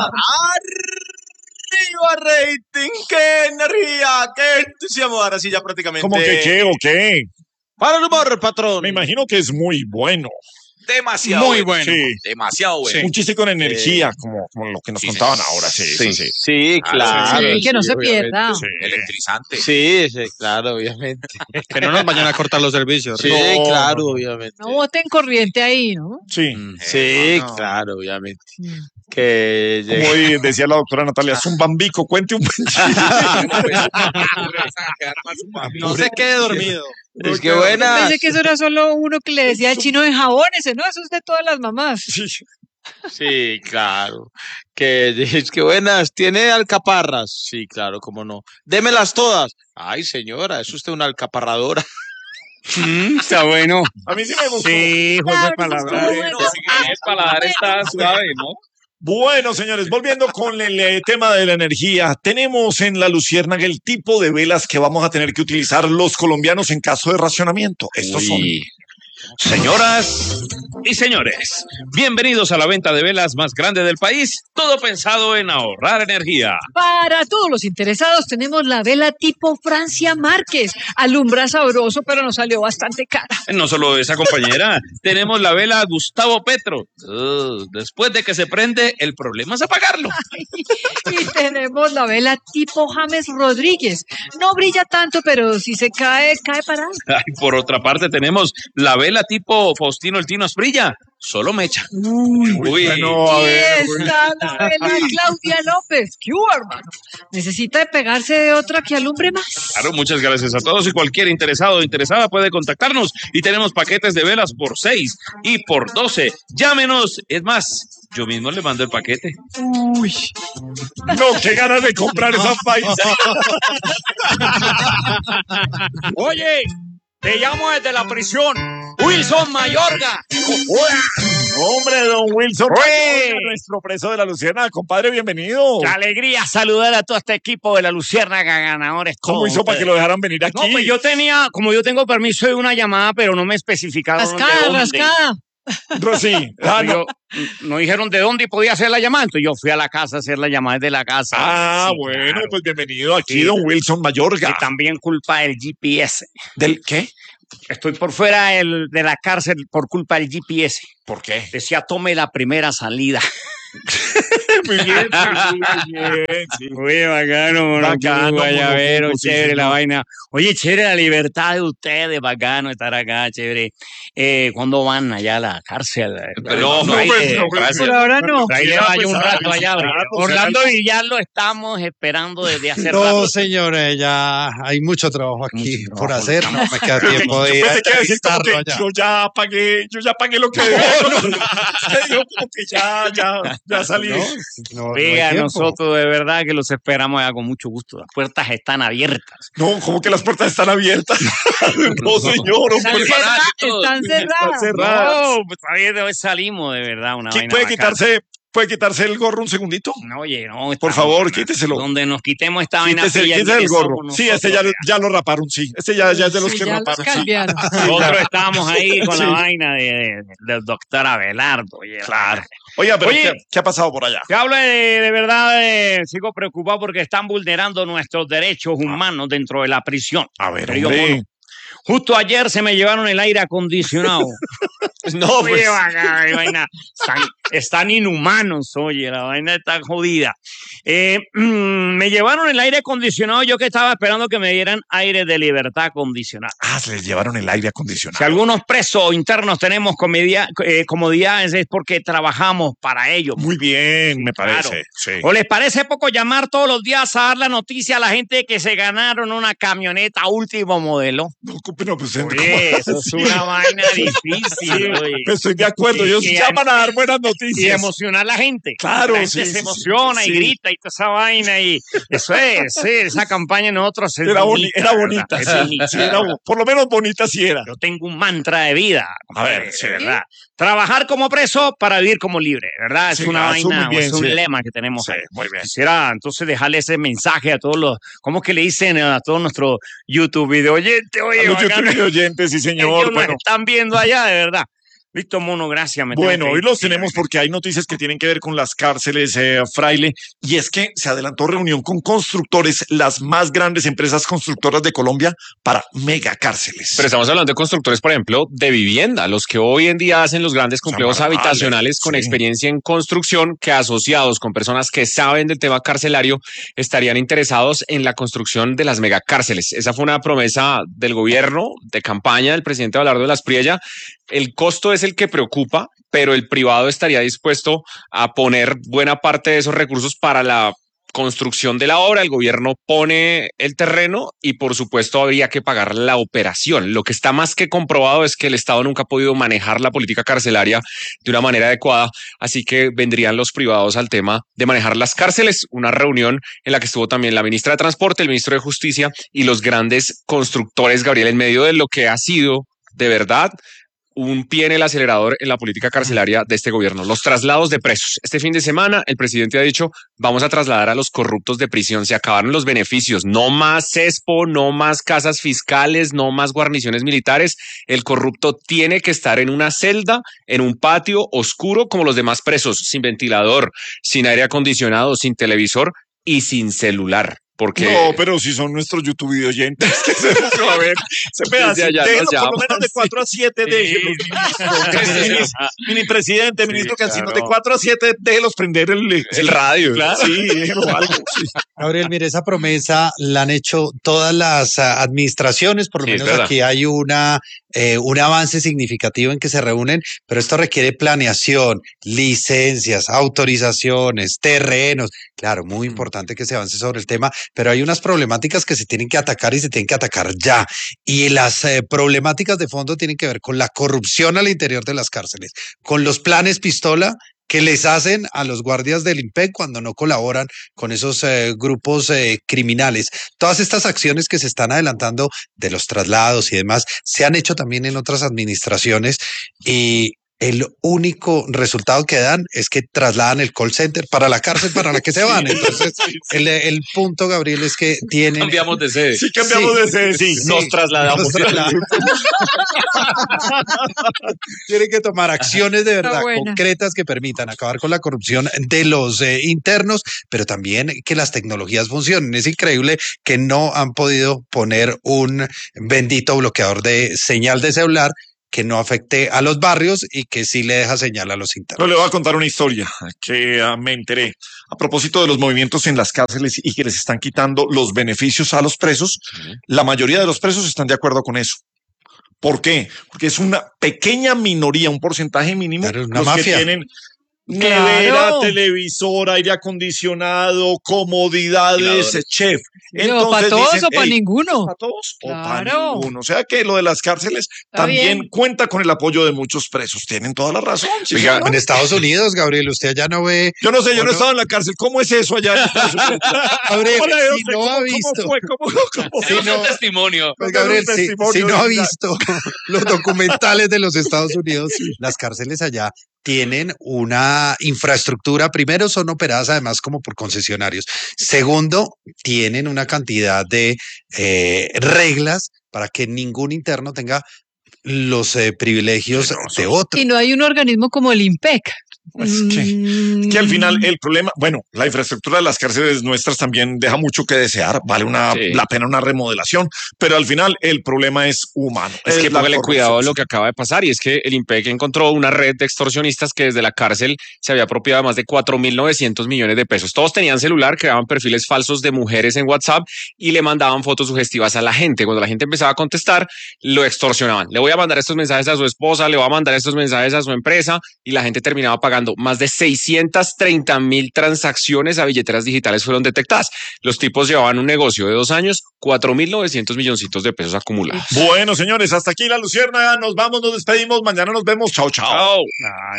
¡Arriba, rating! ¡Qué energía! ¡Qué entusiasmo! Ahora sí, ya prácticamente... ¿Cómo que qué o qué? Para el humor, patrón. Me imagino que es muy bueno. Demasiado Muy bueno. Sí. Demasiado bueno. Un chiste con energía, como lo que nos contaban ahora. Sí, claro. Sí, que no se pierda. Sí. Electrizante. Sí, claro, obviamente. Que no nos vayan a cortar los servicios. Sí, No, claro, no. obviamente. No boten corriente ahí, ¿no? Sí. Sí, no. claro, obviamente. Mm. Que Como hoy decía la doctora Natalia, Zumbambico, cuente un buen chiste. No se quede dormido. es que buena. Pensé que eso era solo uno que le decía al chino de jabón, ese no, eso es de todas las mamás. Sí. Sí, claro. Que es que buenas. ¿Tiene alcaparras? Sí, claro, cómo no. Démelas todas. Ay, señora, es usted una alcaparradora. Está bueno. A mí sí me gustó. Sí, juego de Claro, palabras. bueno. El paladar está suave, ¿no? Bueno, señores, volviendo con el tema de la energía, tenemos en la Luciérnaga el tipo de velas que vamos a tener que utilizar los colombianos en caso de racionamiento. Estos son. Señoras y señores, bienvenidos a la venta de velas más grande del país, todo pensado en ahorrar energía. Para todos los interesados tenemos la vela tipo Francia Márquez. Alumbra sabroso, pero nos salió bastante cara. No solo esa compañera, tenemos la vela Gustavo Petro. Después de que se prende, el problema es apagarlo. Y tenemos la vela tipo James Rodríguez. No brilla tanto, pero si se cae, cae parada. Ay, por otra parte, tenemos la vela tipo Faustino el Tino Asprilla. Solo mecha. Uy. Bueno, a Y ver. está la vela Claudia López. ¿Qué hubo, hermano? ¿Necesita de pegarse de otra que alumbre más? Claro, muchas gracias a todos y cualquier interesado o interesada puede contactarnos y tenemos paquetes de velas por 6 y por 12. Llámenos, es más, yo mismo le mando el paquete. Uy. No, qué ganas de comprar esa paisa. Oye, te llamo desde la prisión. Wilson Mayorga. Hombre, don Wilson, Oye. nuestro preso de la Luciérnaga. Compadre, bienvenido. Qué alegría saludar a todo este equipo de la Luciérnaga ganadores. ¿Cómo todos hizo para que ustedes. lo dejaran venir aquí? No, pues yo tengo permiso de una llamada, pero no me especificaron de Rascada, dónde. rascada. Sí. Ah, no. No dijeron de dónde podía hacer la llamada, entonces yo fui a la casa a hacer la llamada desde la casa. Ah, Sí, bueno, claro. pues bienvenido aquí, Sí. don Wilson Mayorga. Y también culpa del GPS. ¿Del qué? Estoy por fuera de la cárcel por culpa del GPS. ¿Por qué? Decía, tome la primera salida. Muy bien, muy bien, sí. Muy bacano, Bacano, guayabero, monocuco, sí, chévere señor. la vaina. Oye, chévere la libertad de ustedes, bacano estar acá, chévere. ¿Cuándo van allá a la cárcel? Pero no, ahí, pues, no, pues, Por ahora no. ahí le Ya, vaya pues, un rato allá. pues, Orlando Villar lo estamos esperando desde hace No, rato. señores, ya hay mucho trabajo aquí Mucho por trabajo. hacer. No me queda tiempo de ir Yo a pensé que iba a decir como entrevistarlo que allá. yo ya pagué lo que debía. Yo como que ya salí. No Oiga, hay tiempo. nosotros de verdad que los esperamos allá con mucho gusto. Las puertas están abiertas. No, como que las puertas están abiertas. No, señor. Están hombre. cerradas. Están Están cerradas. cerradas. No, pues todavía de hoy salimos, de verdad, una vaina ¿Puede bacana. ¿Puede quitarse el gorro un segundito? No, oye, no. Por estamos- favor, quíteselo. Donde nos quitemos esta vaina. Quítese el gorro. Sí, este ya lo raparon, sí. Este ya es de los Sí, que ya raparon. los cambiaron. Nosotros estábamos ahí con Sí. la vaina del doctor Abelardo. Oye, Claro. Oiga, pero Oye. ¿qué ha pasado por allá? te hablo de verdad, sigo preocupado porque están vulnerando nuestros derechos humanos dentro de la prisión. A ver, Querido hombre. mono, justo ayer se me llevaron el aire acondicionado. No, Oye, pues. vaina, están inhumanos, oye, la vaina está jodida. Me llevaron el aire acondicionado, yo que estaba esperando que me dieran aire de libertad acondicionado. Ah, se les llevaron el aire Si acondicionado. algunos presos internos tenemos comodidades es porque trabajamos para ellos. Muy bien, me Claro. parece. Sí. ¿O les parece poco llamar todos los días a dar la noticia a la gente de que se ganaron una camioneta último modelo? No, pues, Oye, eso es Sí. una vaina difícil, oye. Estoy de acuerdo. Ellos Y- llaman a dar buenas Y noticias. emocionar a la gente. Claro, La gente sí, se sí, emociona sí. y grita y toda esa vaina. Y eso es, sí, esa campaña en nosotros es Era ¿verdad? bonita. Es Sí, bonita, sí, ¿verdad? por lo menos bonita sí era. Yo tengo un mantra de vida. A ver, compadre, sí. de verdad. Trabajar como preso para vivir como libre, ¿verdad? Sí, Es una eso vaina, muy bien, es un sí. lema que tenemos Sí, ahí. muy bien. Quisiera entonces dejarle ese mensaje a todos los, ¿cómo es que le dicen a todos nuestros YouTube video oyentes? Oye, A los bacano, YouTube oyentes, sí, señor. ellos nos Bueno, están viendo allá, de verdad. Listo, mono, gracias. Bueno, hoy los tenemos porque hay noticias que tienen que ver con las cárceles, Fraile, y es que se adelantó reunión con constructores, las más grandes empresas constructoras de Colombia, para megacárceles. Pero estamos hablando de constructores, por ejemplo, de vivienda, los que hoy en día hacen los grandes complejos habitacionales con experiencia en construcción, que asociados con personas que saben del tema carcelario, estarían interesados en la construcción de las megacárceles. Esa fue una promesa del gobierno de campaña del presidente Abelardo de las Priella. El costo es el que preocupa, pero el privado estaría dispuesto a poner buena parte de esos recursos para la construcción de la obra. El gobierno pone el terreno y por supuesto habría que pagar la operación. Lo que está más que comprobado es que el Estado nunca ha podido manejar la política carcelaria de una manera adecuada, así que vendrían los privados al tema de manejar las cárceles. Una reunión en la que estuvo también la ministra de Transporte, el ministro de Justicia y los grandes constructores, Gabriel, en medio de lo que ha sido de verdad un pie en el acelerador en la política carcelaria de este gobierno. Los traslados de presos. Este fin de semana el presidente ha dicho, vamos a trasladar a los corruptos de prisión. Se acabaron los beneficios. No más CESPO, no más casas fiscales, no más guarniciones militares. El corrupto tiene que estar en una celda, en un patio oscuro como los demás presos, sin ventilador, sin aire acondicionado, sin televisor y sin celular. Porque... No, pero si son nuestros YouTube videoyentes, que se a ver, se pegan, déjenlo por lo menos de 4 a 7, déjenlos, mini presidente, ministro Cancino, de 4 a 7, déjenlos prender el radio. Claro. Sí, déjenlo algo. Sí. Gabriel, mire, esa promesa la han hecho todas las administraciones, por lo menos aquí hay un avance significativo en que se reúnen, pero esto requiere planeación, licencias, autorizaciones, terrenos. Claro, muy importante que se avance sobre el tema, pero hay unas problemáticas que se tienen que atacar y se tienen que atacar ya. Y las problemáticas de fondo tienen que ver con la corrupción al interior de las cárceles, con los planes pistola que les hacen a los guardias del IMPEC cuando no colaboran con esos grupos criminales. Todas estas acciones que se están adelantando de los traslados y demás se han hecho también en otras administraciones y el único resultado que dan es que trasladan el call center para la cárcel para la que se van. Entonces, el punto, Gabriel, es que tienen... Cambiamos de sede. Sí, cambiamos de sede, sí. Nos trasladamos. Tienen que tomar acciones de verdad concretas que permitan acabar con la corrupción de los internos, pero también que las tecnologías funcionen. Es increíble que no han podido poner un bendito bloqueador de señal de celular que no afecte a los barrios y que sí le deja señal a los internos. Yo le voy a contar una historia que me enteré a propósito de los movimientos en las cárceles y que les están quitando los beneficios a los presos. La mayoría de los presos están de acuerdo con eso. ¿Por qué? Porque es una pequeña minoría, un porcentaje mínimo, una los mafia. que tienen nevera, televisor, aire acondicionado, comodidades, chef. Entonces, ¿para todos dicen, o para ninguno? ¿Para todos o para ninguno? O sea que lo de las cárceles también cuenta con el apoyo de muchos presos. Tienen toda la razón. Sí, oiga, en Estados Unidos, Gabriel, usted allá no ve... Yo no sé, yo no he estado en la cárcel. ¿Cómo es eso allá? Gabriel, si no ha visto... Si no, testimonio. Pues, Gabriel, si no ha visto los documentales de los Estados Unidos, las cárceles allá tienen una infraestructura, primero son operadas además como por concesionarios, segundo tienen una cantidad de reglas para que ningún interno tenga los privilegios de otro. Y no hay un organismo como el IMPEC. Pues que al final el problema, bueno, la infraestructura de las cárceles nuestras también deja mucho que desear, vale la pena una remodelación, pero al final el problema es humano. Es que póngale cuidado a lo que acaba de pasar, y es que el IMPEC encontró una red de extorsionistas que desde la cárcel se había apropiado de más de 4.900 millones de pesos. Todos tenían celular, creaban perfiles falsos de mujeres en WhatsApp y le mandaban fotos sugestivas a la gente. Cuando la gente empezaba a contestar, lo extorsionaban. Le voy a mandar estos mensajes a su esposa, le voy a mandar estos mensajes a su empresa, y la gente terminaba pagando más de 630.000 transacciones a billeteras digitales fueron detectadas. Los tipos llevaban un negocio de 2 años, 4.900 milloncitos de pesos acumulados. Bueno, señores, hasta aquí la Luciérnaga. Nos vamos, nos despedimos. Mañana nos vemos. Chao, chao.